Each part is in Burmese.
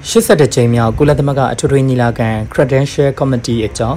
80ကြိမ်မြောက်ကုလသမဂ္ဂအထွေထွေညီလာခံ Credential Committee အကြောင်း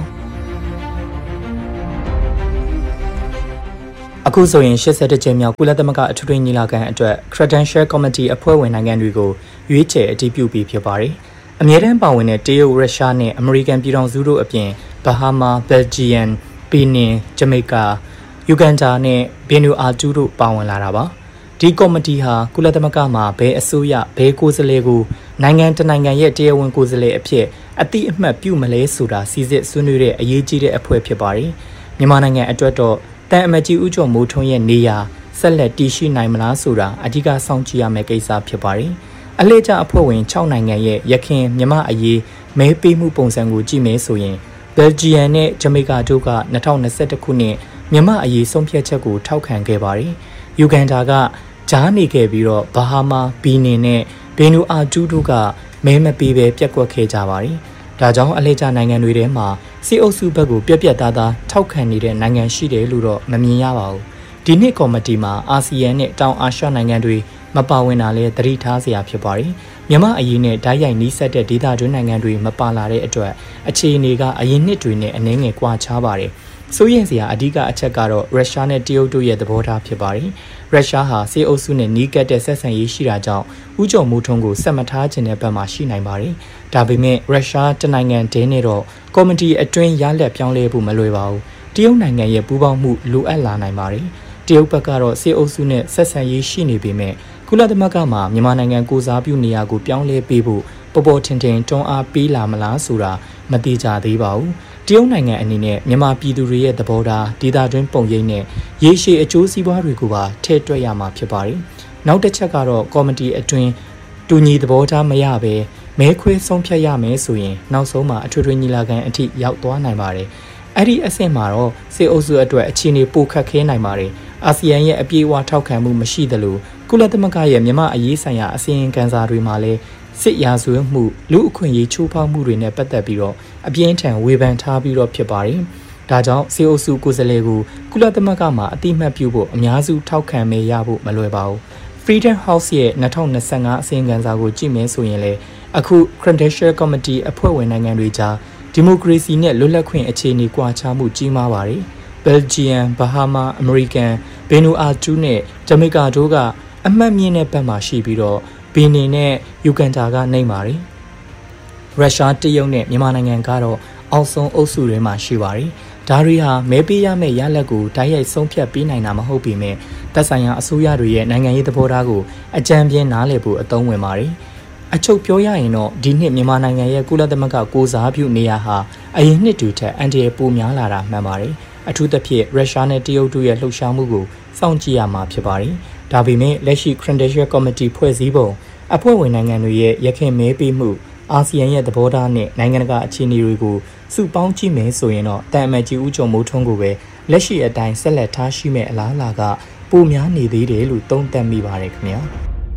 အခုဆိုရင်81ကြိမ်မြောက်ကုလသမဂ္ဂအထွေထွေညီလာခံအတွက် Credential Committee အဖွဲ့ဝင်နိုင်ငံတွေကိုရွေးချယ်အတည်ပြုပြီးဖြစ်ပါတယ်။အမြဲတမ်းပါဝင်တဲ့တရုတ်၊ရုရှားနဲ့အမေရိကန်ပြည်ထောင်စုတို့အပြင်ဘဟာမာ၊ဘယ်လ်ဂျီယမ်၊ဘီနင်၊ဂျမေကာ၊ယူဂန်ဒါနဲ့ဗီနူအာတူတို့ပါဝင်လာတာပါ။ဒီကော်မတီဟာကုလသမဂ္ဂမှာဘယ်အစိုးရဘယ်ကိုယ်စားလှယ်ကိုနိုင်ငံတနိုင်ငံရဲ့တရားဝင်ကိုယ်စားလှယ်အဖြစ်အတိအမှတ်ပြုမလဲဆိုတာစီစစ်ဆွေးနွေးတဲ့အရေးကြီးတဲ့အဖွဲ့ဖြစ်ပါတယ်။မြန်မာနိုင်ငံအတွက်တော့တန်အမတ်ကြီးဦးကျော်မိုးထွန်းရဲ့နေရာဆက်လက်တည်ရှိနိုင်မလားဆိုတာအဓိကစောင့်ကြည့်ရမယ့်ကိစ္စဖြစ်ပါတယ်။အလှည့်ကျအဖွဲ့ဝင်6နိုင်ငံရဲ့ရခိုင်မြန်မာအရေးမဲပေးမှုပုံစံကိုကြည့်မယ်ဆိုရင်ဘယ်လ်ဂျီယမ်နဲ့ဂျမေကာတို့က2021ခုနှစ်မြန်မာအရေးဆုံးဖြတ်ချက်ကိုထောက်ခံခဲ့ပါတယ်။ယူဂန်ဒါကကြားနေခဲ့ပြီးတော့ဘဟာမာဘီနင်နဲ့ဗီနူအာတူတို့ကမဲမပေးဘဲပြက်ကွက်ခဲ့ကြပါတယ်။ဒါကြောင့်အလှည့်ကျနိုင်ငံတွေထဲမှာစစ်အုပ်စုဘက်ကိုပြက်ပြက်သားသားထောက်ခံနေတဲ့နိုင်ငံရှိတယ်လို့တော့မမြင်ရပါဘူး။ဒီနှစ်ကော်မတီမှာအာဆီယံနဲ့တောင်အာရှနိုင်ငံတွေမပါဝင်တာလည်းသတိထားစရာဖြစ်ပါတယ်။မြန်မာအရေးနဲ့ဓာတ်ရိုက်နှီးစပ်တဲ့ဒေသတွင်းနိုင်ငံတွေမပါလာတဲ့အတွက်အခြေအနေကအရင်နှစ်တွေနဲ့အနည်းငယ်ကွာခြားပါတယ်။စိုးရိမ်စရာအဓိကအချက်ကတော့ရုရှားနဲ့တရုတ်တို့ရဲ့သဘောထားဖြစ်ပါတယ်။ရုရှားဟာစစ်အုပ်စုနဲ့နီးကပ်တဲ့ဆက်ဆံရေးရှိတာကြောင့်ဦးကျော်မိုးထွန်းကိုဆက်မထားခြင်းတဲ့ဘက်မှာရှိနိုင်ပါတယ်။ဒါပေမဲ့ရုရှားတနိုင်ငံတည်းနဲ့တော့ကော်မတီအတွင်းရလက်ပြောင်းလဲဖို့မလွယ်ပါဘူး။တရုတ်နိုင်ငံရဲ့ပူးပေါင်းမှုလိုအပ်လာနိုင်ပါတယ်။တရုတ်ဘက်ကတော့စစ်အုပ်စုနဲ့ဆက်ဆံရေးရှိနေပေမဲ့ကုလသမဂ္ဂမှာမြန်မာနိုင်ငံကိုစားပြုနေရာကိုပြောင်းလဲပေးဖို့ပေါ်ပေါ်ထင်ထင်တွန်းအားပေးလာမလားဆိုတာမသိကြသေးပါဘူး။တရုတ်နိုင်ငံအနေနဲ့မြန်မာပြည်သူတွေရဲ့သဘောထားဒေသတွင်းပုံရိပ်နဲ့ရေရှည်အကျိုးစီးပွားတွေကိုပါထည့်တွက်ရမှာဖြစ်ပါတယ်။နောက်တစ်ချက်ကတော့ကော်မတီအတွင်းတူညီသဘောထားမရဘဲမဲခွဲဆုံးဖြတ်ရမယ်ဆိုရင်နောက်ဆုံးမှာအထွေထွေညီလာခံအထိရောက်သွားနိုင်ပါတယ်။အဲ့ဒီအဆင့်မှာတော့စစ်အုပ်စုအတွက်အခြေအနေပိုခက်ခဲနိုင်ပါတယ်။အာဆီယံရဲ့အပြည့်အဝထောက်ခံမှုမရှိသလိုကုလသမဂ္ဂရဲ့မြန်မာအရေးဆိုင်ရာအစီရင်ခံစာတွေမှာလည်းစစ်ရာဇဝတ်မှုလူအခွင့်အရေးချိုးဖောက်မှုတွေနဲ့ပတ်သက်ပြီးတော့အပြင်းထန်ဝေဖန်ထားပြီးတော့ဖြစ်ပါတယ်။ဒါကြောင့်စစ်အုပ်စုကိုယ်စားလှယ်ကိုကုလသမဂ္ဂမှာအတိအမှတ်ပြုဖို့အများစုထောက်ခံမဲရဖို့မလွယ်ပါဘူး။ Freedom House ရဲ့2025အစီရင်ခံစာကိုကြည့်မယ်ဆိုရင်လည်းအခု Credential Committee အဖွဲ့ဝင်နိုင်ငံတွေကြားဒီမိုကရေစီနဲ့လွတ်လပ်ခွင့်အခြေအနေကွာခြားမှုကြီးမားပါတယ်။ဘယ်လ်ဂျီယမ်၊ဘဟာမာ၊အမေရိကန်၊ဗီနူအာတူနဲ့ဂျမေကာတို့ကအမှတ်မြင့်တဲ့ဘက်မှာရှိပြီးတော့ဘီနင်နဲ့ယူဂန်ဒါကနှိမ့်ပါတယ်။ရုရှားတရုတ်နဲ့မြန်မာနိုင်ငံကတော့အောက်ဆုံးအုပ်စုတွေမှာရှိပါတယ်။ဒါတွေဟာမဲပေးရမယ့်ရလဒ်ကိုတိုက်ရိုက်ဆုံးဖြတ်ပေးနိုင်တာမဟုတ်ပေမဲ့သက်ဆိုင်ရာအစိုးရတွေရဲ့နိုင်ငံရေးသဘောထားကိုအကြံပြင်းနားလည်ဖို့အသုံးဝင်ပါတယ်။အချုပ်ပြောရရင်တော့ဒီနှစ်မြန်မာနိုင်ငံရဲ့ကုလသမဂ္ဂကိုစားပြုနေရဟာအရင်နှစ်တွေထက်အန်တီရဲ့ပိုများလာတာမှန်ပါတယ်။အထူးသဖြင့်ရုရှားနဲ့တရုတ်တို့ရဲ့လှုပ်ရှားမှုကိုစောင့်ကြည့်ရမှာဖြစ်ပါတယ်။ဒါပေမဲ့လက်ရှိ Credential Committee ဖွဲ့စည်းပုံအဖွဲ့ဝင်နိုင်ငံတွေရဲ့ရခိုင်မဲပေးမှုအာဆီယံရဲ့သဘောထားနဲ့နိုင်ငံတကာအခြေအနေတွေကိုစုပေါင်းကြည့်မယ်ဆိုရင်တော့တန်အမတ်ကြီးဦးကျော်မိုးထွန်းကိုပဲလက်ရှိအတိုင်းဆက်လက်ထားရှိမဲ့အလားအလာကပိုများနေသေးတယ်လို့သုံးသပ်မိပါတယ်ခင်ဗျာ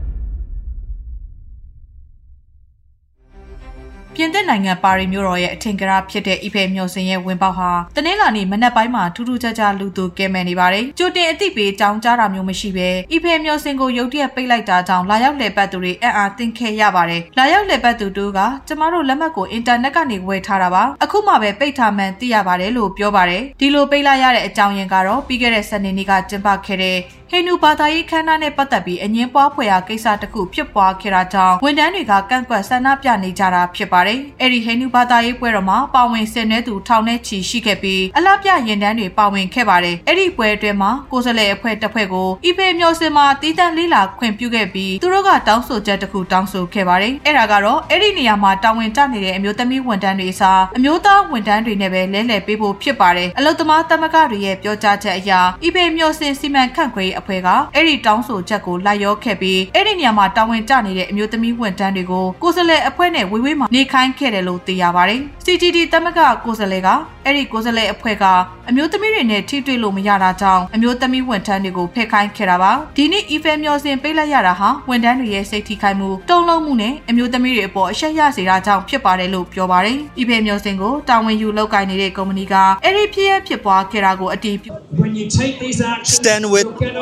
ပြင်သစ်နိုင်ငံပါရီမြို့တော်ရဲ့အထင်ကရဖြစ်တဲ့အီဖယ်မျှော်စင်ရဲ့ဝင်ပေါက်ဟာတနင်္လာနေ့မနက်ပိုင်းမှာထူးထူးခြားခြားလူသူကဲမဲ့နေပါတယ်။ကြိုတင်အသိပေးတောင်းကြားတာမျိုးမရှိဘဲအီဖယ်မျှော်စင်ကိုရုတ်တရက်ပိတ်လိုက်တာကြောင့်လာရောက်လည်ပတ်သူတွေအံ့အားသင့်ခဲ့ရပါတယ်။လာရောက်လည်ပတ်သူတို့ကကျမတို့လက်မှတ်ကိုအင်တာနက်ကနေဝယ်ထားတာပါ။အခုမှပဲပိတ်ထားမှန်းသိရပါတယ်လို့ပြောပါတယ်။ဒီလိုပိတ်လိုက်ရတဲ့အကြောင်းရင်းကတော့ပြီးခဲ့တဲ့စနေနေ့ကကျင်းပခဲ့တဲ့ဟိန္ဒူဘာသာရေးခမ်းနားနဲ့ပတ်သက်ပြီးအငင်းပွားဖွယ်ရာကိစ္စတစ်ခုဖြစ်ပွားခဲ့တာကြောင့်ဝန်ထမ်းတွေကကန့်ကွက်ဆန္ဒပြနေကြတာဖြစ်ပါတယ်။အဲ့ဒီဟိန္ဒူဘာသာရေးပွဲတော်မှာပါဝင်ဆင်နွှဲသူထောင်နဲ့ချီရှိခဲ့ပြီးအလှပြရင်တန်းတွေပါဝင်ခဲ့ပါတယ်။အဲ့ဒီပွဲအတွင်းမှာကိုယ်စားလှယ်အဖွဲ့တစ်ဖွဲ့ကိုအီဖေမျောစင်မှာတီးတန့်လေးလာခွင့်ပြုခဲ့ပြီးသူတို့ကတောင်းဆိုချက်တစ်ခုတောင်းဆိုခဲ့ပါတယ်။အဲ့ဒါကတော့အဲ့ဒီနေရာမှာတာဝန်ကျနေတဲ့အမျိုးသမီးဝန်ထမ်းတွေအစားအမျိုးသားဝန်ထမ်းတွေနဲ့ပဲလဲလှယ်ပေးဖို့ဖြစ်ပါတယ်။အလုသမားသမဂ္ဂတွေရဲ့ပြောကြားချက်အရအီဖေမျောစင်စီမံခန့်ခွဲရေးအဖွဲ့ကအဲ့ဒီတောင်းဆိုချက်ကိုလိုက်ရောခဲ့ပြီးအဲ့ဒီနေရာမှာတာဝန်ကျနေတဲ့အမျိုးသမီးဝန်ထမ်းတွေကိုကိုယ်စားလှယ်အဖွဲ့နဲ့ဝေဝေးမှာနေခိုင်းခဲ့တယ်လို့သိရပါတယ်။ CGD သမဂ္ဂကိုယ်စားလှယ်ကအဲ့ဒီကိုယ်စားလှယ်အဖွဲ့ကအမျိုးသမီးတွေနဲ့ထိတွေ့လို့မရတာကြောင့်အမျိုးသမီးဝန်ထမ်းတွေကိုဖယ်ခိုင်းခဲ့တာပါ။ဒီနေ့အီဖယ်မျှော်စင်ပိတ်လိုက်ရတာဟာဝန်ထမ်းတွေရဲ့စိတ်ထိခိုက်မှုတုံ့လုံးမှုနဲ့အမျိုးသမီးတွေအပေါ်အရှက်ရစေတာကြောင့်ဖြစ်ပါတယ်လို့ပြောပါတယ်။အီဖယ်မျှော်စင်ကိုတာဝန်ယူလုပ်ကိုင်နေတဲ့ကုမ္ပဏီကအဲ့ဒီဖြစ်ပွားခဲ့တာကိုအတည်ပြု Stand with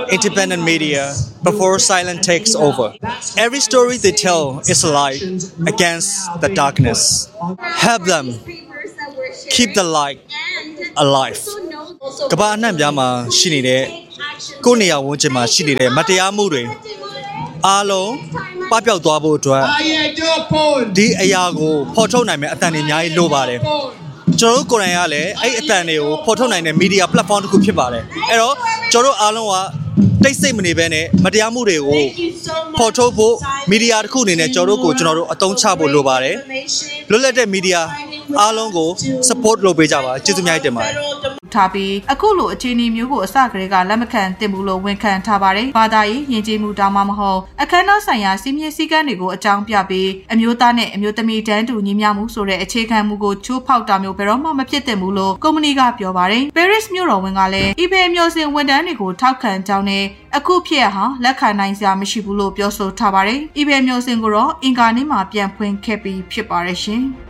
independent media before silence takes over. Every story they tell is a light against the darkness. Help them keep the light alive. ကမ္ဘာအနှံ့ပြားမှာရှိနေတဲ့ကိုယ့်နေရာဝန်းကျင်မှာရှိနေတဲ့မတရားမှုတွေအားလုံးပပျောက်သွားဖို့အတွက်ဒီအရာကိုဖော်ထုတ်နိုင်မယ့်အသံတွေအများကြီးလိုပါတယ်ကျွန်တော်တို့ကိုယ်တိုင်ကလည်းအဲ့အသံတွေကိုဖော်ထုတ်နိုင်တဲ့ media platform တစ်ခုဖြစ်ပါတယ်အဲ့တော့ကျွန်တော်တို့အားလုံးကတိတ်ဆိတ်မနေဘဲနဲ့မတရားမှုတွေကိုဖော်ထုတ်ဖို့ media တစ်ခုအနေနဲ့ကျွန်တော်တို့အသုံးချဖို့လိုပါတယ်လွတ်လပ်တဲ့ media အားလုံးကို support လုပ်ပေးကြပါကျေးဇူးများတင်ပါတယ်ထားပြီးအခုလိုအခြေအနေမျိုးကိုအစကတည်းကလက်မခံသင့်ဘူးလို့ဝန်ခံထားပါတယ်။ဘာသာရေးယဉ်ကျေးမှုတောင်းမှမဟုတ်အခမ်းအနားဆိုင်ရာစီမင်းစည်းကမ်းတွေကိုအကြောင်းပြပြီးအမျိုးသားနဲ့အမျိုးသမီးတန်းတူညီမျှမှုဆိုတဲ့အခြေခံမူကိုချိုးဖောက်တာမျိုးဘယ်တော့မှမဖြစ်သင့်ဘူးလို့ကုမ္ပဏီကပြောပါတယ်။ Paris မြို့တော်ဝန်ကလည်း eBay မျိုးစင်ဝန်ထမ်းတွေကိုထောက်ခံကြောင်းနဲ့အခုဖြစ်ရဟာလက်ခံနိုင်စရာမရှိဘူးလို့ပြောဆိုထားပါတယ်။ eBay မျိုးစင်ကိုတော့အင်္ဂါနေ့မှာပြန်ဖွင့်ခဲ့ပြီးဖြစ်ပါတယ်ရှင်။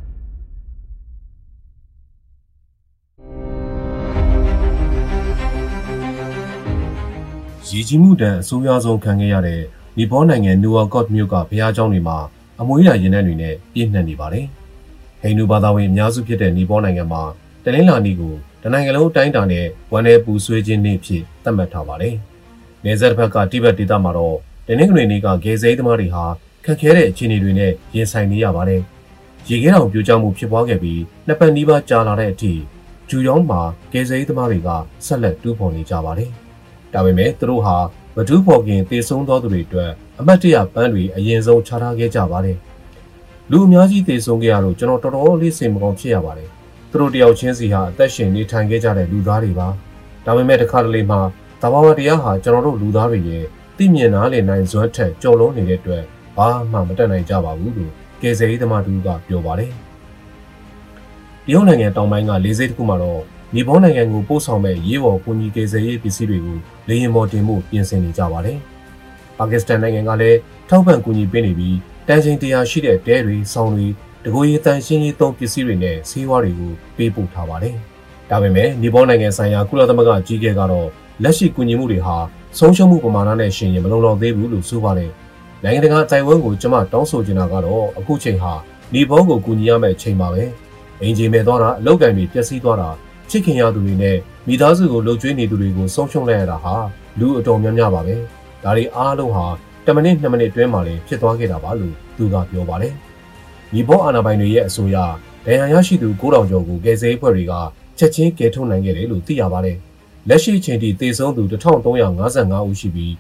ရည်ကြီးမှုတန်အဆိုးရွားဆုံးခံခဲ့ရတဲ့နီပေါနိုင်ငံနူဝါကော့မြို့ကဘုရားကျောင်းတွေမှာအမွှေးရရင်နှန်းတွေနဲ့ပြည့်နှက်နေပါတယ်။ဟိန္ဒူဘာသာဝင်အများစုဖြစ်တဲ့နီပေါနိုင်ငံမှာတနင်္လာနေ့ကိုတနိုင်ငံလုံးအတိုင်းအတာနဲ့ဝန်내ပူဆွေးခြင်းနေ့ဖြစ်သတ်မှတ်ထားပါတယ်။နယ်စပ်တစ်ဖက်ကတိဘက်ဒေသမှာတော့တနင်္ဂနွေနေ့ကဂေဇိသမားတွေဟာခက်ခဲတဲ့အခြေအနေတွေနဲ့ရင်ဆိုင်နေရပါတယ်။ရေခဲတောင်ပြိုကျမှုဖြစ်ပွားခဲ့ပြီးနှစ်ပတ်နီးပါးကြာလာတဲ့အထိဂျူယောင်းမှာဂေဇိသမားတွေကဆက်လက်တူးဖော်နေကြပါတယ်။ဒါပေမဲ့သူတို့ဟာဘဒူးဖော်ခင်တေဆုံးသောသူတွေအတွက်အမတ်တရပန်းတွေအရင်ဆုံးချထားခဲ့ကြပါတယ်။လူအများကြီးတေဆုံးခဲ့ရလို့ကျွန်တော်တော်တော်လေးစိတ်မကောင်းဖြစ်ရပါတယ်။သူတို့တယောက်ချင်းစီဟာအသက်ရှင်နေထိုင်ခဲ့ကြတဲ့လူသားတွေပါ။ဒါပေမဲ့တစ်ခါတလေမှသဘာဝတရားဟာကျွန်တော်တို့လူသားတွေရဲ့သိမြင်နားလည်နိုင်စွမ်းထက်ကျော်လွန်နေတဲ့အတွက်ဘာမှမတတ်နိုင်ကြပါဘူးလို့ကယ်ဆယ်ရေးသမားတူကပြောပါတယ်။တရုတ်နိုင်ငံတောင်ပိုင်းကလေဆိပ်တစ်ခုမှာတော့နီပေါနိုင်ငံကိုပို့ဆောင်မဲ့ရေးပေါ်ကူညီကယ်ဆယ်ရေးပစ္စည်းတွေကိုလေယာဉ်ပေါ်တင်ဖို့ပြင်ဆင်နေကြပါတယ်။ပါကစ္စတန်နိုင်ငံကလည်းထောက်ပံ့ကူညီပေးနေပြီးတန်ချိန်100ရှိတဲ့တဲတွေ၊ဆောင်းတွေ၊တကိုယ်ရည်တန်ရှင်းရေးသုံးပစ္စည်းတွေနဲ့ဆေးဝါးတွေကိုပေးပို့ထားပါတယ်။ဒါပေမဲ့နီပေါနိုင်ငံဆိုင်ရာကုလသမဂ္ဂအကြီးအကဲကတော့လက်ရှိကူညီမှုတွေဟာဆုံးရှုံးမှုပမာဏနဲ့ရှင်ရင်မလုံလောက်သေးဘူးလို့ဆိုပါတယ်။နိုင်ငံတကာတိုင်ဝမ်ကိုကျွန်မတောင်းဆိုချင်တာကတော့အခုချိန်ဟာနီပေါကိုကူညီရမယ့်အချိန်ပါပဲ။အင်ဂျင်မဲ့သွားတာအလောက်ကန်တွေပျက်စီးသွားတာချစ်ခင်ရသူတွေနဲ့မိသားစုကိုလှုပ်ကြွေးနေသူတွေကိုဆုံးရှုံးလိုက်ရတာဟာလူအတော်များများပါပဲ။ဒါတွေအားလုံးဟာ10မိနစ်2မိနစ်အတွင်းမှာလည်းဖြစ်သွားခဲ့တာပါလို့သူကပြောပါတယ်။ဒီဘောအာဏာပိုင်တွေရဲ့အဆိုအရဒဏ်ရာရရှိသူ9000ကျော်ကိုကယ်ဆယ်ရေးအဖွဲ့တွေကချက်ချင်းကယ်ထုတ်နိုင်ခဲ့တယ်လို့သိရပါတယ်။လက်ရှိအချိန်ထိသေဆုံးသူ1355ဦးရှိပြီး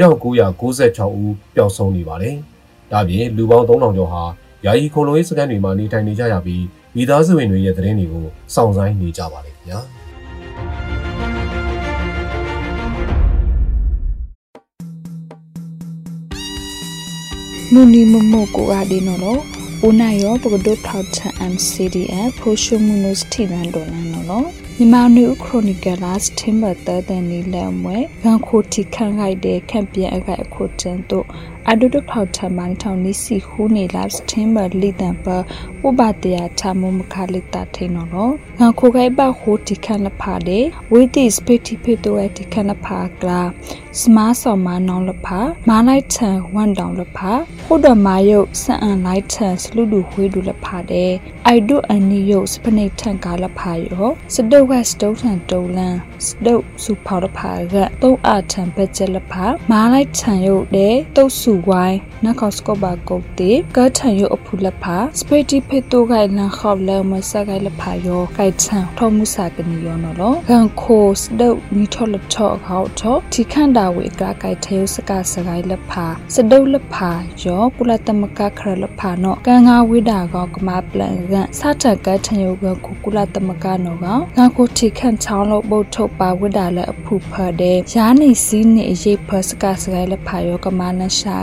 4996ဦးပျောက်ဆုံးနေပါတယ်။ဒါပြင်လူပေါင်း3000ကျော်ဟာယာယီခိုလုံရေးစခန်းတွေမှာနေထိုင်နေကြရပြီးမိသားစုဝင်တွေရဲ့သတင်းတွေကိုစောင့်ဆိုင်းနေကြပါလေခင်ဗျာမူနီမမိုကိုရာဒီနော်လို့ဦးနိုင်ရောပကဒုထောက်ချန် MCDF ဖိုရှိုမူနိုစတီလန်ဒေါ်လန်နော်မြန်မာနယူခရိုနီကယ်လာစတင်ဘာတတဲ့နီလမ်ဝဲဂန်ခိုတီခန်ရိုက်တဲ့ခန့်ပြန်အခိုက်အခုတန်တို့အဒုဒထောက်ထမန်ထောင်နီစီခူနေလာစတင်ဘာလီတန်ပါဥပတရာချမမခလိတာထိနော်ဂန်ခိုခိုက်ပါဟိုတီခန်လဖာတဲ့ဝိတိစပက်တီဖေတိုအတီခန်လဖာကလာစမာဆောမနောင်လဖာမာလိုက်ချန်ဝန်တောင်လဖာဟိုဒမာယုတ်စအန်လိုက်ချန်စလူဒူခွေးဒူလဖာတဲ့အိုက်ဒုအန်နီယုတ်စပနိထန်ကာလဖာယောစဒုတ်ကစတုတ်ထန်တုံလန်စဒုတ်စုဖောက်လဖာကတုံးအထန်ဘက်ကျလဖာမာလိုက်ချန်ယုတ်တဲ့တုတ်စုဝိုင်းနခော့စကောဘာကုတ်တေကထန်ယုတ်အဖူလဖာစပက်တီဖေတိုကိုင်လန်ခေါလမဆကိုင်လဖာယောကိုက်ချန်ထောမှုစာကနီယောနော်ဂန်ခိုစဒုတ်မီထောလထော့ခေါထောတီခန်တာဝေကကိုက်ထေစကစကိုင်လဖာစဒုတ်လဖာယောကုလတမကခရလဖာနော်ကန်ငါဝိဒါကောကမပလန်ကစာထကထန်ယုတ်ကကုလတမကနော်ကငါကိုတီခန့်ချောင်းလို့ပုတ်ထုတ်ပါဝိဒါလည်းအဖူဖတဲ့ရားနေစည်းနေအရေးဖစကစကိုင်လဖာယောကမနရှာက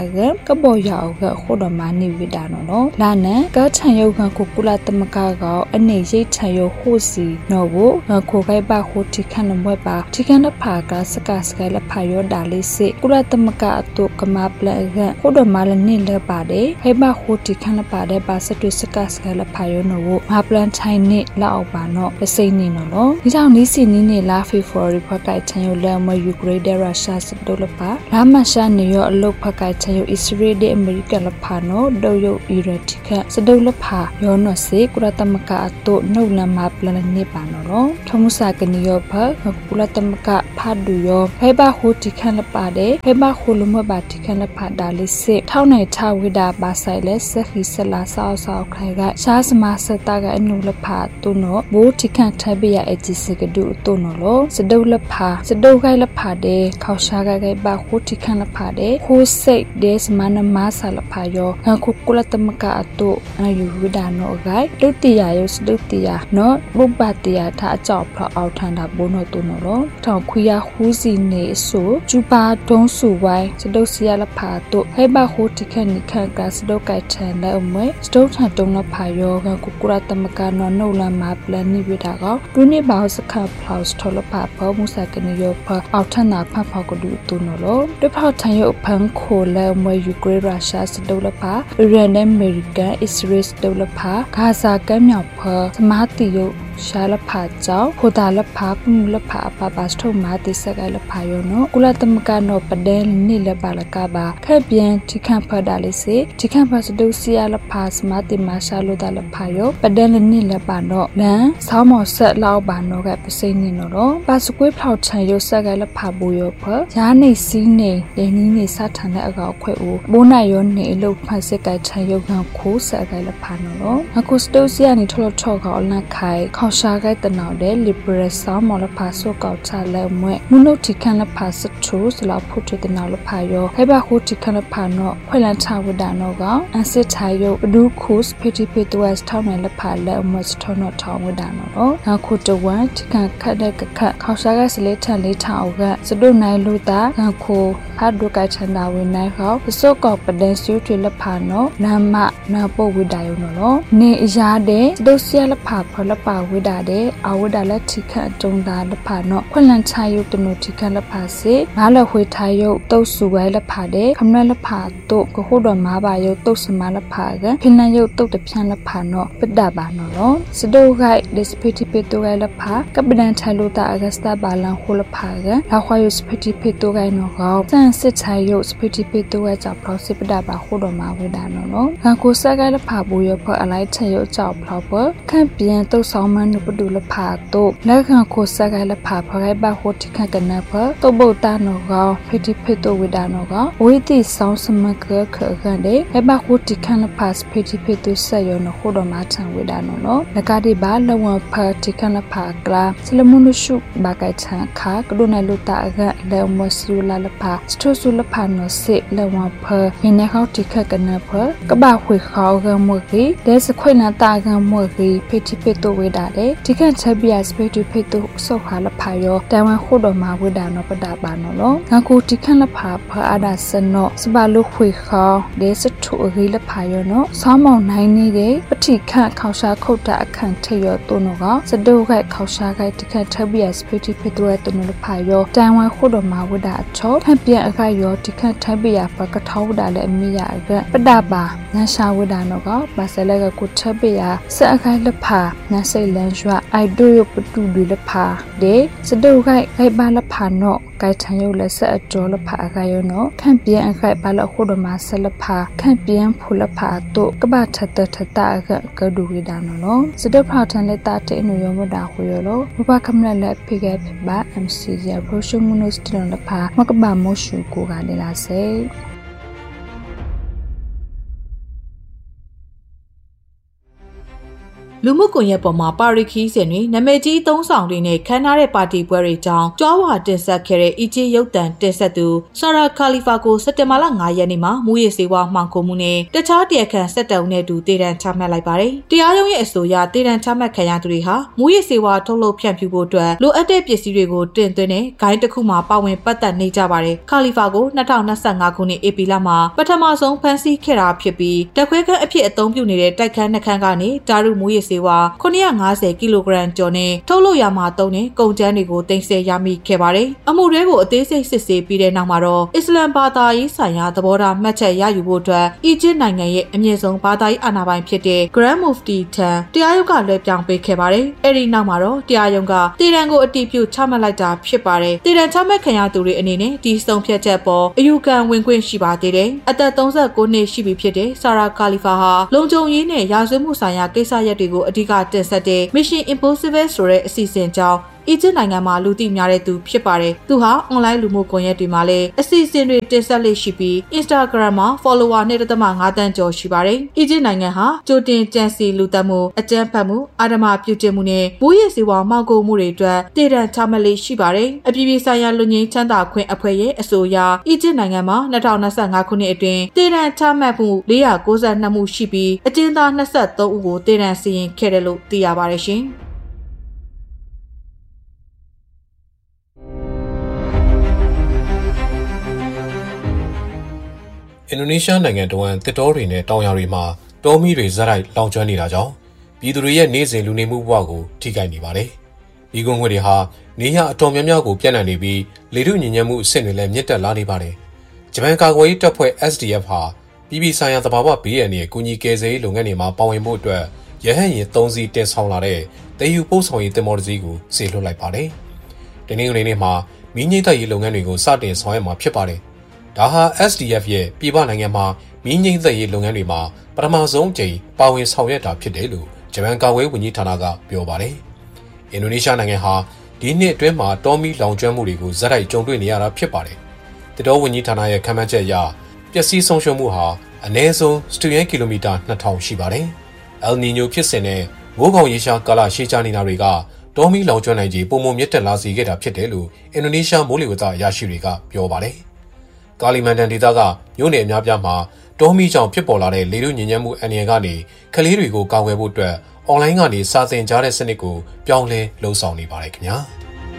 个个包要个好多嘛你为达喏，那呢个产有个库古拉特么个个，那些产有护士，那不库该把护体看了么吧？体看了爬个是个是个了爬有大力士，古拉特么个多个嘛不来个，好多嘛了你了把的，还把护体看了把的把是对是个是个了爬有喏，嘛不然产你老把喏，不是你喏，你讲你是你拉非佛的怕该产有了么乌克兰的รัสเซีย是多了吧？拉玛山你有路怕该产有以色列的อเมริกา了爬喏，都有伊拉提克是多了爬，有喏是古拉特么个多喏了嘛不然你把喏咯，他们啥个你有怕，古拉特么个爬都有，还把护体看了把的，还把护了么把体看了爬大力士，他那他为达把塞了是黑色拉少开个，啥什么是大概喏了爬多喏，不体看特别也就是个多多喏咯，是多了爬，是多个了爬的，靠啥个把护体看了爬的，护塞的什么那马萨了爬哟，古拉特么个多，有为达喏个，都底下有是都底下喏，不把底下他找不到谈的不喏多喏咯，他คุย护士呢说，就把东苏歪，是都是要了爬多，还把护体看你看个是都改成了没，是都他东了爬哟，古拉特么个喏了嘛不然你为达个，都你把是看 plus 头了爬跑，木啥个你有爬，谈的爬个多多喏咯，对爬谈有พังโค了没乌克兰รัสเซีย是都了爬，อิรันอเมริกาอิสราเอล都了爬，加沙跟苗爬，สมาติ有。ရှာလဖာကြောင့်ခိုတာလဖာပမှုလဖာအပပါစထုံမာတိဆက်ကလဖာယောနောကုလသမကနောပဒဲနိလပါလကပါခက်ပြန်ထိခန့်ဖတ်တာလေးစေထိခန့်ဖတ်စဒုစီယလဖာစမာတိမာရှာလိုတာလဖာယောပဒဲနိလပါနောလန်ဆောင်းမော်ဆက်လောက်ပါနောကပစိနေနောတော့ပါစကွေးဖောက်ချံယောဆက်ကလဖာဘူယောဖရာနေစီနေလေနီးနေစထန်တဲ့အကောက်ခွဲ့ဦးဘိုးနိုင်ယောနေလုဖတ်စက်ကချံယောကခိုးဆက်ကလဖာနောတော့အခုစဒုစီယနီထောထောကောလန်ခိုင်ခေါရှာကဲတနော်တဲ့ liberal ဆောင်းမော်လဖာဆောကောက်ချလဲမွဲမုနုတိခန်လဖာစထူစလာဖုထတနော်လဖာယောဟဲဘခုတိခန်လဖာနော်ခွေလန်ချဝဒနော်ကအန်စစ်ထိုင်ယုဘဒုခုစဖီတီဖီတဝက်ထောင်းနယ်လဖာလဲမွဲစထောနော်ထောင်းဝဒနော်အခုတဝမ်တိခန်ခတ်တဲ့ခတ်ခေါရှာကစလေထန်လေးထောင်းကစဒုနိုင်လူတာအခုဖတ်ဒုကချန်တာဝင်နိုင်ခေါဆောကောက်ပဒန်ဆူထွေလဖာနော်နာမနာပုတ်ဝဒယုံနော်နေအရာတဲ့စဒုစီယလဖာဖလပါဝဒတဲ့အဝဒလက်ထိခတ်တုံတာလဖာနော်ခွလန်ချာယုတနုထိခတ်လဖာစေငါလဝေထားယုတုတ်စုဝဲလဖာတဲ့ခမလလဖာတို့ကခုတော်မာပါယုတုတ်စမလဖာကဖိနန်ယုတုတ်တပြန်လဖာနော်ပဒပါနော်စဒုဂိုက်ဒစ်ပီတီပီတိုဂိုင်လဖာကပဒန်ထိုင်လိုတာအဂစတာဘာလန်ခိုလဖာကလာခွာယုစပီတီပီတိုဂိုင်နော်ကောစန်စစ်ချာယုစပီတီပီတိုဂိုင်ကြောင့်ဖလောစစ်ပဒပါခုတော်မာဝေတာနော်ငါကိုဆက်ဂိုင်လဖာဘူယဖအလိုက်ချယုကြောင့်ဖလောပခန့်ပြန်တုတ်ဆောင်မနုပဒုလဖာတို့လက်ခံကိုဆက်ဂိုင်လဖာဖဂိုင်ဘဟိုတိခကနဖတုတ်ဗုတ်တာနော်ကောဖိတိဖိတိုဝေတာနော်ကောဝိတိဆောင်စမကခကန်တဲ့ဟဲဘဟိုတိခန်လဖာစဖိတိဖိတိုဆက်ယောနော်ခုတော်မာထံဝေတာနော်လကတိဘာလဝဖတိခန်လဖာကလာစလမုနုရှုဘာကိုင်ချန်ခါကဒုနယ်လူတာအကလေမဆူလာလဖာစထဆူလဖာနော်စေလဝဖဟင်းနေခေါတိခကနဖကဘာခွေခေါကမွေကြီးဒဲစခွေနာတာကမွေကြီးဖိတိဖိတိုဝေတာတဲ့တိခန်ချက်ပြစဖိတိဖိတိုဆောက်ခါလဖာယောတန်ဝခုတော်မှာဝိဒါနောပဒပါနော်လောငါကိုတိခန့်လဖာဖအာဒါစနောစပါလုခွေခေါဒဲစထူအဂိလဖာယောနော်ဆောင်းမောင်နိုင်နေတဲ့ပတိခန့်ခေါရှာခုတ်တာအခန့်ထယောတုနောကစဒုခိုက်ခေါရှာခိုက်တိခန့်ထပ်ပြစဖိတိဖိတိုရတုနောလဖာယောတန်ဝခုတော်မှာဝိဒါအချောထပ်ပြအခါယောတိခန့်ထပ်ပြဖကထောဝဒါလည်းအမိရအကပဒပါနန်ရှာဝိဒါနောကပါဆလကကိုထပ်ပြဆက်အခိုက်လဖာနန်စိတ်လန်ရွာအိုက်ဒိုယပတူဒီလဖာဒေစဒုခိုက်ခိုက်ပါလဖာနောကိုင်ထန်ယုလက်ဆက်အကျော်လဖာအခါယောနောခန့်ပြန်အခိုက်ပါလခုတော်မှာဆက်လဖာခန့်ပြန်ဖူလဖာတို့ကပထတထတာကဒူဝိဒါနောစဒုဖောက်ထန်လက်တာတဲ့နုယောမဒါဟူယောလောဘဘခမလက်လက်ဖိကဲပါ MC ရပရိုရှုံမနုစတလလဖာမကဘာမောရှုကိုကလည်းလာစေလူမှုကွန်ရက်ပေါ်မှာပါရီခီးစဉ်တွေနာမည်ကြီးသုံးဆောင်တွေနဲ့ခမ်းနားတဲ့ပါတီပွဲတွေကြောင်းကြွားဝါတင်ဆက်ခဲ့တဲ့အီဂျစ်ရုပ်သံတင်ဆက်သူဆာရာခါလီဖာကိုစက်တင်ဘာလ9ရက်နေ့မှာမူရစေဝါမှောင်ခိုမှုနဲ့တခြားတရားခံ7 ဦးနဲ့တူတေတံချမှတ်လိုက်ပါတယ်။တရားရုံးရဲ့အဆိုအရတေတံချမှတ်ခံရသူတွေဟာမူရစေဝါထုတ်လုပ်ဖြန့်ဖြူးဖို့အတွက်လိုအပ်တဲ့ပစ္စည်းတွေကိုတင်သွင်းတဲ့ဂိုင်းတစ်ခုမှာပါဝင်ပတ်သက်နေကြပါတယ်။ခါလီဖာကို2025ခုနှစ်ဧပြီလမှာပထမဆုံးဖမ်းဆီးခဲ့တာဖြစ်ပြီးတက်ခွဲခန်းအဖြစ်အသုံးပြုနေတဲ့တိုက်ခန်းနှခန်းကနေတာရုမူရစေဝါ950ကီလိုဂရမ်ကျော်နဲ့ထုတ်လုပ်ရမှာသုံးတဲ့ကုန်ကျန်းတွေကိုတင်ဆက်ရမိခဲ့ပါတယ်။အမှုတွေကိုအသေးစိတ်စစ်ဆေးပြီးတဲ့နောက်မှာတော့အစ္စလမ်ဘာသာရေးဆိုင်ရာသဘောထားမှတ်ချက်ရယူဖို့အတွက်အီဂျစ်နိုင်ငံရဲ့အမြင့်ဆုံးဘာသာရေးအာဏာပိုင်ဖြစ်တဲ့ Grand Mufti ထံတရားရုံးကလွှဲပြောင်းပေးခဲ့ပါတယ်။အဲဒီနောက်မှာတော့တရားရုံးကတေတံကိုအတည်ပြုချမှတ်လိုက်တာဖြစ်ပါတယ်။တေတံချမှတ်ခံရသူတွေအနေနဲ့ဒီဆုံးဖြတ်ချက်ပေါ်အယူခံဝင်ခွင့်ရှိပါသေးတယ်။အသက်39နှစ်ရှိပြီဖြစ်တဲ့ဆာရာကာလီဖာဟာလုံခြုံရေးနဲ့ရာဇဝတ်မှုဆိုင်ရာကိစ္စရပ်တွေကိုအဓိကတင်ဆက်တဲ့ Mission Impossible ဆိုတဲ့အစီအစဉ်ကြောင့်အီဂျစ်နိုင်ငံမှာလူသိများတဲ့သူဖြစ်ပါတယ်။သူဟာအွန်လိုင်းလူမှုကွန်ရက်တွေမှာလည်းအစီအစဉ်တွေတင်ဆက်လေးရှိပြီး Instagram မှာ follower 2.5 သန်းကျော်ရှိပါတယ်။အီဂျစ်နိုင်ငံဟာကြိုတင်ကြံစည်လူသတ်မှုအကြမ်းဖက်မှုအာဓမပြုကျင့်မှုနဲ့မူးယစ်ဆေးဝါးမှောင်ခိုမှုတွေအတွက်တေတံချမှတ်လေးရှိပါတယ်။အပြည်ပြည်ဆိုင်ရာလူငင်းချမ်းသာခွင့်အဖွဲ့ရဲ့အဆိုအရအီဂျစ်နိုင်ငံမှာ2025ခုနှစ်အတွင်းတေတံချမှတ်မှု492မှုရှိပြီးအကျဉ်းသား23ဦးကိုတေတံစီရင်ခဲ့တယ်လို့သိရပါတယ်ရှင်။အင်ဒိုနီးရှားနိုင်ငံတဝန်းတစ်တောတွေနဲ့တောင်ယာတွေမှာတောမီးတွေဇက်တိုက်လောင်ကျွမ်းနေတာကြောင့်ပြည်သူတွေရဲ့နေ့စဉ်လူနေမှုဘဝကိုထိခိုက်နေပါတယ်။ဒီကုန်းခွေတွေဟာနေရအတော်များများကိုပြန့်နှံ့နေပြီးလေထုညစ်ညမ်းမှုအဆင့်တွေလည်းမြင့်တက်လာနေပါတယ်။ဂျပန်ကာကွယ်ရေးတပ်ဖွဲ့ SDF ဟာပြည်ပဆိုင်ရာသဘာဝဘေးအန္တရာယ်ကူညီကယ်ဆယ်ရေးလုပ်ငန်းတွေမှာပါဝင်ဖို့အတွက်ရဟတ်ယာဉ်3စီးတင်ဆောင်လာတဲ့တည်ယူပို့ဆောင်ရေးသင်္ဘောတစ်စီးကိုစေလွှတ်လိုက်ပါတယ်။ဒီနေ့နေ့မှာမီးငြိမ်းသတ်ရေးလုပ်ငန်းတွေကိုစတင်ဆောင်ရွက်မှာဖြစ်ပါတယ်။ဒါဟာ SDF ရဲ့ပြည်ပနိုင်ငံမှာမီးငြိမ်းသတ်ရေးလုပ်ငန်းတွေမှာပထမဆုံးအကြိမ်ပါဝင်ဆောင်ရွက်တာဖြစ်တယ်လို့ဂျပန်ကာကွယ်ရေးဝန်ကြီးဌာနကပြောပါတယ်။အင်ဒိုနီးရှားနိုင်ငံဟာဒီနှစ်အတွင်းမှာတောမီးလောင်ကျွမ်းမှုတွေကိုဇက်တိုက်ကြုံတွေ့နေရတာဖြစ်ပါတယ်။တတော်ဝန်ကြီးဌာနရဲ့ခန့်မှန်းချက်အရပျက်စီးဆုံးရှုံးမှုဟာအနည်းဆုံးစတုရန်းကီလိုမီတာ2000ရှိပါတယ်။ အယ်နီညိုဖြစ်စဉ်နဲ့မိုးကောင်ရေရှားကာလရှေ့ချနေတာတွေကတောမီးလောင်ကျွမ်းနိုင်ခြေပုံမှန်မြင့်တက်လာစေခဲ့တာဖြစ်တယ်လို့အင်ဒိုနီးရှားမိုးလေဝသအရာရှိတွေကပြောပါတယ်။ကာလီမန်တန်ဒေသကမြို့နယ်အများပြားမှာတောမီးကြောင့်ဖြစ်ပေါ်လာတဲ့လေထုညစ်ညမ်းမှုအန္တရာယ်ကနေကလေးတွေကိုကာကွယ်ဖို့အတွက်အွန်လိုင်းကနေစာသင်ကြားတဲ့စနစ်ကိုပြောင်းလဲလှုံ့ဆော်နေပါတယ်ခင်ဗျာ။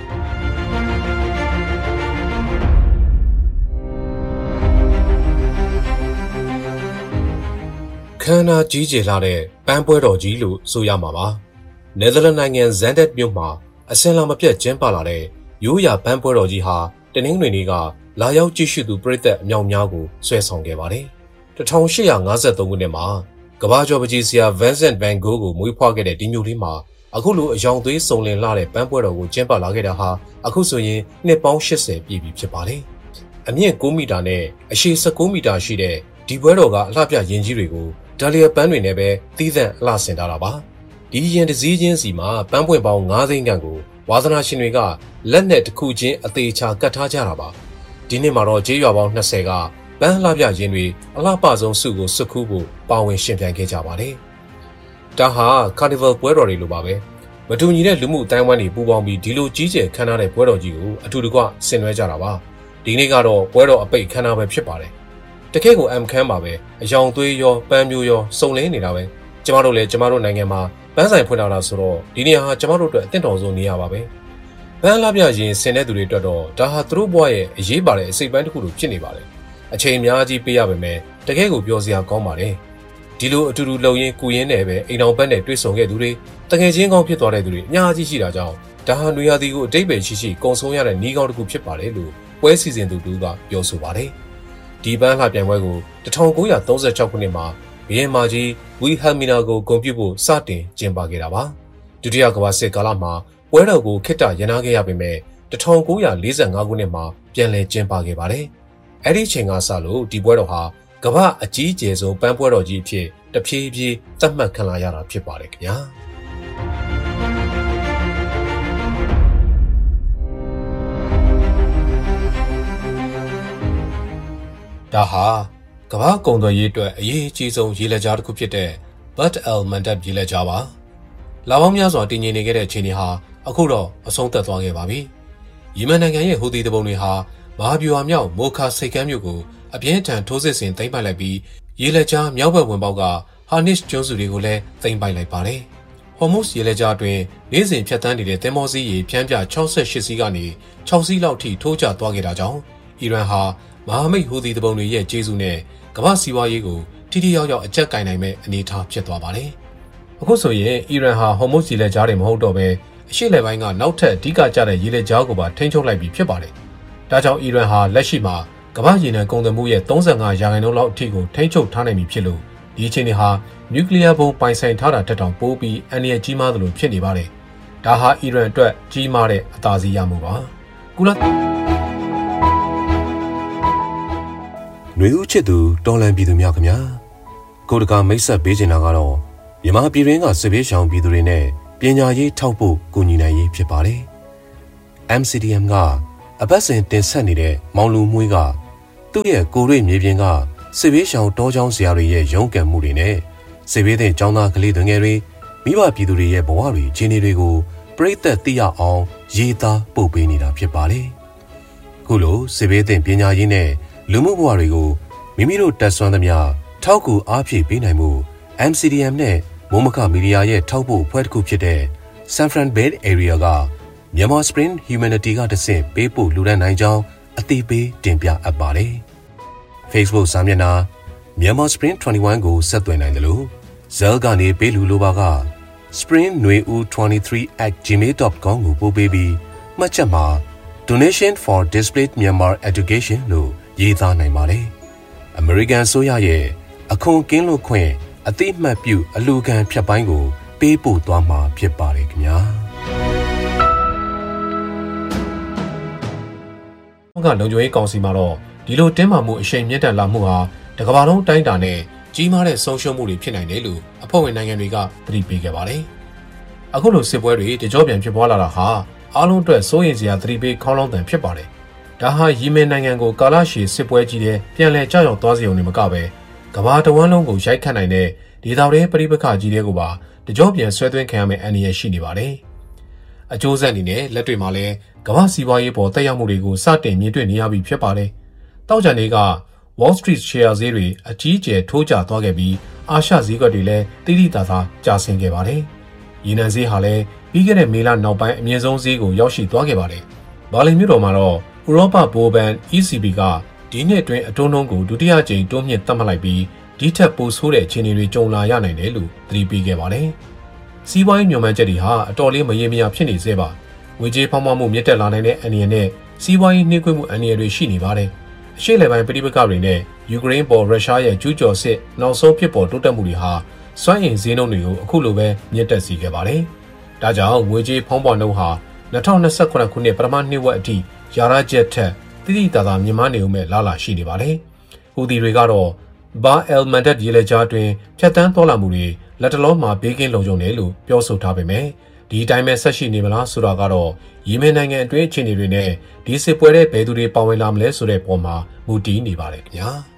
ခမ်းနားကြီးကျယ်လာတဲ့ပန်းပွဲတော်ကြီးလို့ဆိုရမှာပါ။နယ်သာလန်နိုင်ငံဇန်ဒက်မြို့မှာအစင်လာမပြတ်ကျင်းပလာတဲ့ရိုးရာပန်းပွဲတော်ကြီးဟာတနင်္ဂနွေနေ့ကလာရောက်ကြည့်ရှုသူပရိသတ်အမြောက်များကိုဆွဲဆောင်ခဲ့ပါတယ်။1853ခုနှစ်မှာကမ္ဘာကျော်ပကြီးဆရာ Vincent van Gogh ကိုမွေးဖွားခဲ့တဲ့ဒီမြို့လေးမှာအခုလိုအယောင်သွေးစုံလင်လာတဲ့ပန်းပွဲတော်ကိုကျင်းပလာခဲ့တာဟာအခုဆိုရင်နှစ်ပေါင်း80ပြည့်ပြီဖြစ်ပါတယ်။အမြင့်9မီတာနဲ့အရှည်19မီတာရှိတဲ့ဒီပွဲတော်ကအလှပြရင်ကြီးတွေကိုဒါလီယာပန်းတွေနဲ့ပဲသီးသန့်အလှဆင်ထားတာပါ။ဒီရင်တစ်စည်းချင်းစီမှာပန်းပွင့်ပေါင်း9သိန်းခန့်ကိုဝါသနာရှင်တွေကလက်နဲ့တစ်ခုချင်းအသေးချာကတ်ထားကြတာပါ။ဒီနှစ်မှာတော့ကျေးရွာပေါင်း20ကပန်းလှပြရင်တွေအလှပဆုံးစုကိုစုခူးဖို့ပါဝင်ရှင်ပြိုင်ခဲ့ကြပါတယ်။ဒါဟာကာနီဗယ်ပွဲတော်တွေလိုပါပဲ။မတူညီတဲ့လူမှုအတိုင်းအဝိုင်းတွေပူးပေါင်းပြီးဒီလိုကြီးကျယ်ခမ်းနားတဲ့ပွဲတော်ကြီးကိုအထူးတကွဆင်နွှဲကြတာပါ။ဒီနေ့ကတော့ပွဲတော်အပိတ်ခမ်းနားပဲဖြစ်ပါတယ်။တကယ့်ကိုခမ်းပါပဲအယောင်သွေးရောပန်းမျိုးရောစုံလင်းနေတာပဲကျမတို့လည်းကျမတို့နိုင်ငံမှာပန်းဆိုင်ဖွင့်လာတာဆိုတော့ဒီနေရာဟာကျမတို့အတွက်အသင့်တော်ဆုံးနေရာပါပဲပန်းလှပြရင်ဆင်တဲ့သူတွေအတွက်တော့ဒါဟာသူတို့ဘဝရဲ့အရေးပါတဲ့အစိတ်ပိုင်းတစ်ခုလိုဖြစ်နေပါတယ်အချိန်အများကြီးပေးရပါမယ်တကယ့်ကိုပြောစရာကောင်းပါတယ်ဒီလိုအတူတူလုံရင်းကူရင်းနဲ့ပဲအိမ်တော်ပန်းနဲ့တွေ့ဆုံခဲ့သူတွေတကယ်ချင်းကောင်းဖြစ်သွားတဲ့သူတွေအများကြီးရှိတာကြောင့်ဒါဟာနွေရာသီကိုအတိတ်ပဲရှိကုံဆုံးရတဲ့နှီးကောင်းတစ်ခုဖြစ်ပါတယ်လို့ပွဲစီစဉ်သူတို့ကပြောဆိုပါတယ်ဒီပန်းလှပြိုင်ပွဲကို1936ခုနှစ်မှာဘုရင်မကြီးဝီဟယ်မီနာကိုဂုဏ်ပြုဖို့စတင်ကျင်းပခဲ့တာပါဒုတိယကမ္ဘာစစ်ကာလမှာပွဲတော်ကိုခေတ္တရပ်နားခဲ့ရပေမဲ့1945ခုနှစ်မှာပြန်လည်ကျင်းပခဲ့ပါတယ်အဲ့ဒီချိန်ကစလို့ဒီပွဲတော်ဟာကမ္ဘာအကြီးအကျယ်ဆုံးပန်းပွဲတော်ကြီးအဖြစ်တဖြည်းဖြည်းသတ်မှတ်ခံလာရတာဖြစ်ပါတယ်ခင်ဗျာဒါဟာကမ္ဘာကုန်သွယ်ရေးအတွက်အရေးအကြီးဆုံးရေလက်ကြားတစ်ခုဖြစ်တဲ့ Bab el Mandeb ရေလက်ကြားပါလာပေါင်းများစွာတည်ငြိမ်နေခဲ့တဲ့အခြေအနေဟာအခုတော့အဆုံးသတ်သွားခဲ့ပါပြီ။ယီမန်နိုင်ငံရဲ့ဟူသီတပုံတွေဟာမဟာဗျူဟာမြောက်မိုခါစိတ်ကမ်းမြို့ကိုအပြင်းထန်ထိုးစစ်ဆင်သိမ်းပိုက်လိုက်ပြီးရေလက်ကြားမြောက်ဘက်ဝင်ပေါက်ကဟာနစ်ကျွန်းစုတွေကိုလည်းသိမ်းပိုက်လိုက်ပါတယ်။ဟော်မုတ်ရေလက်ကြားတွင်နေ့စဉ်ဖြတ်သန်းနေတဲ့သင်္ဘောစီးရေဖြန်းပြ68စီးကနေ6စီးလောက်ထိထိုးကျသွားခဲ့တာကြောင့်အီရန်ဟာမဟာမိတ်ဟူသီတပုံတွေရဲ့ကျေးဇူးနဲ့ကမ္ဘာစီးပွားရေးကိုထိထိရောက်ရောက်အကျပ်ကိုင်နိုင်မဲ့အနေအထားဖြစ်သွားပါတယ်။အခုဆိုရင်အီရန်ဟာဟော်မုတ်ရေလက်ကြားတွေမဟုတ်တော့ဘဲအရှေ့လက်ပိုင်းကနောက်ထပ်အဓိကကျတဲ့ရေလက်ကြားကိုပါထိန်းချုပ်လိုက်ပြီးဖြစ်ပါတယ်။ဒါကြောင့်အီရန်ဟာလက်ရှိမှာကမ္ဘာရေနံကုန်သွယ်မှုရဲ့35%လောက်အထိကိုထိန်းချုပ်ထားနိုင်ပြီဖြစ်လို့ဒီအခြေအနေဟာနျူကလ িয়ার ဘုံပိုင်ဆိုင်ထားတာတက်တောင်ပိုးပြီးအန္တရာယ်ကြီးမားသလိုဖြစ်နေပါတယ်။ဒါဟာအီရန်အတွက်ကြီးမားတဲ့အသာစီးရမှုပါ။ကုလຫນွေဦးချစ်သူတော်လန်ပြည်သူများခင်ဗျာကိုတကာမိတ်ဆက်ပေးချင်တာကတော့မြန်မာပြည်ရင်းကစစ်ဘေးရှောင်ပြည်သူတွေနဲ့ပညာရေးထောက်ဖို့ကူညီနိုင်ရေးဖြစ်ပါတယ်။ MCDM ကအပတ်စဉ်တင်ဆက်နေတဲ့မောင်လူမွေးကသူ့ရဲ့ကိုရိမြေပြင်ကစစ်ဘေးရှောင်တောချောင်းဆရာတွေရဲ့ရုန်းကန်မှုတွေနဲ့စစ်ဘေးတဲ့ကျောင်းသားကလေးတွေငယ်တွေမိဘပြည်သူတွေရဲ့ဘဝတွေအခြေအနေတွေကိုပြည်သက်သိရအောင်ရေးသားပို့ပေးနေတာဖြစ်ပါတယ်။ခုလိုစစ်ဘေးတဲ့ပညာရေးနဲ့လူမှုဘဝတွေကိုမိမိတို့တက်ဆွမ်းသမျှထောက်ကူအားဖြည့်ပေးနိုင်မှု MCDM နဲ့မိုးမခမီဒီယာရဲ့ထောက်ပို့အဖွဲ့တစ်ခုဖြစ်တဲ့ San Fran Bay Area ကMyanmar Spring Humanity ကတဆင့်ပေးပို့လူဒန်းနိုင်ကြောင်းအသိပေးတင်ပြအပ်ပါတယ်။ Facebook စာမျက်နှာ Myanmar Spring 21ကိုဆက်သွယ်နိုင်တယ်လို့ဇဲလ်ကနေပေးလူလိုပါက spring23@gmail.com ကိုပို့ပေးပြီးမှတ်ချက်မှာ Donation for Displaced Myanmar Education လို့ရေးသားနိုင်ပါတယ်။ American ဆိုရရဲ့အခွန်ကင်းလွတ်ခွင့်အသိမှတ်ပြုအလူခံဖြတ်ပိုင်းကိုပေးပို့သွားမှာဖြစ်ပါတယ်ခင်ဗျာကလုံခြုံရေးကောင်စီမှာတော့ဒီလိုတင်းမာမှုအရှိန်မြင့်တက်လာမှုဟာတကမ္ဘာလုံးတိုင်းတာနဲ့ကြီးမားတဲ့ဆုံးရှုံးမှုတွေဖြစ်နိုင်တယ်လို့အဖွဲ့ဝင်နိုင်ငံတွေကသတိပေးခဲ့ပါတယ်။အခုလိုစစ်ပွဲတွေတကြောပြန်ဖြစ်ပွားလာတာဟာအားလုံးအတွက်စိုးရိမ်စရာသတိပေးခေါင်းလောင်းတန်ဖြစ်ပါတယ်။ဒါဟာယီမင်နိုင်ငံကိုကာလရှည်စစ်ပွဲကြီးတဲ့ပြန်လည်ကြောက်ရွံ့သွားစေုံနဲ့မကပဲကမ္ဘာတဝန်းလုံးကိုရိုက်ခတ်နိုင်တဲ့ဒေသတွင်းပဋိပက္ခကြီးတွေကိုပါတကြောပြန်ဆွဲသွင်းခံရမယ့်အန္တရာယ်ရှိနေပါတယ်။အကျိုးဆက်အနေနဲ့လက်တွေမှာလည်းကမ္ဘာစီးပွားရေးပေါ်တက်ရောက်မှုတွေကိုစတင်မြင်တွေ့နေရပြီဖြစ်ပါတယ်။တောက်ကြံတွေက Wall Street Share ဈေးတွေအကြီးအကျယ်ထိုးကျသွားခဲ့ပြီးအာရှဈေးကွက်တွေလည်းတိတိတသာကျဆင်းခဲ့ပါတယ်။ရေနံဈေးဟာလည်းပြီးခဲ့တဲ့မေလနောက်ပိုင်းအမြင့်ဆုံးဈေးကိုရောက်ရှိသွားခဲ့ပါတယ်။ဘာလင်မြို့တော်မှာတော့ဥရောပဘိုဘန် ECB ကဒီနှစ်အတွင်းအတွန်းနှုန်းကိုဒုတိယကြိမ်တိုးမြင့်သတ်မှတ်လိုက်ပြီးဒီထက်ပိုဆိုးတဲ့အခြေအနေတွေကြုံလာရနိုင်တယ်လို့သတိပေးခဲ့ပါတယ်။စီးပွားရေးညွှန်မှန်းချက်တွေဟာအတော်လေးမရေမရာဖြစ်နေသေးပါ။ငွေကြေးဖောင်းပွားမှုမြင့်တက်လာနိုင်တဲ့အန္တရာယ်နဲ့စီးပွားရေးနှိမ့်ကွေးမှုအန္တရာယ်တွေရှိနေပါတယ်။အရှေ့လယ်ပိုင်းပဋိပက္ခတွေနဲ့ယူကရိန်းပေါ်ရုရှားရဲ့ကျူးကျော်စစ်နောက်ဆုံးဖြစ်ပေါ်တိုးတက်မှုတွေဟာစွမ်းအင်ဈေးနှုန်းတွေကိုအခုလိုပဲမြင့်တက်စေခဲ့ပါတယ်။ဒါကြောင့်ငွေကြေးဖောင်းပွားနှုန်းဟာ2028ခုနှစ်ပထမနှစ်ဝက်အထိယာရချက်ထက်တိတိတသာမြင့်မားနေုံမဲ့လာလာရှိနေပါတယ်။ဟူသီတွေကတော့ဘာအယ်လ်မန်ဒတ်ရေလက်ကြားတွင်ဖြတ်တန်းသွားလာမှုတွေလက်တလုံးမှာဘေးကင်းလုံခြုံတယ်လို့ပြောဆိုထားပေမဲ့ဒီအတိုင်းပဲဆက်ရှိနေမလားဆိုတာကတော့ယီမင်နိုင်ငံအတွင်းအခြေအနေတွေနဲ့ဒီစစ်ပွဲတဲ့ဘယ်သူတွေပါဝင်လာမလဲဆိုတဲ့ပုံမှာမူတည်နေပါတယ်ခင်ဗျာ။